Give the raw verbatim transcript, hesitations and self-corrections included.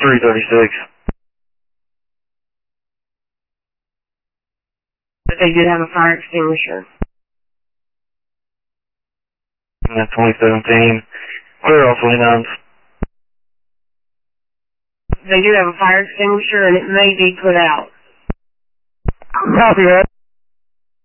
three thirty-six. But they did have a fire extinguisher. And that's twenty seventeen. Clear all twenty-nines. They do have a fire extinguisher and it may be put out. Copy that.